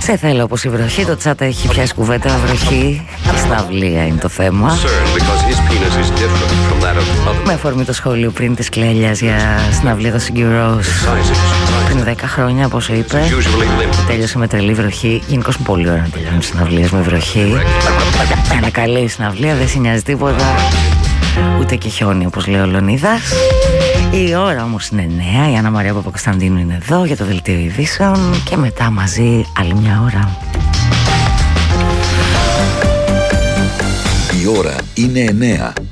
Σε θέλω όπως η βροχή. Το chat έχει πιάσει κουβέντα βροχή. Η συναυλία είναι το θέμα. Με αφορμή το σχόλιο πριν της Κλέλιας για συναυλία των Sigur Rós πριν 10 χρόνια, πόσο είπε, που τέλειωσε με τρελή βροχή. Γενικώς είναι πολύ ωραία να τελειώνουν συναυλίες με βροχή. Είναι καλή η συναυλία, δεν σε νοιάζει τίποτα. Ούτε και χιόνι, όπως λέει ο Λονίδας. Η ώρα όμως είναι 9. Η Άννα Μαρία Παπακοσταντίνου είναι εδώ για το δελτίο ειδήσεων. Και μετά μαζί άλλη μια ώρα. Η ώρα είναι 9.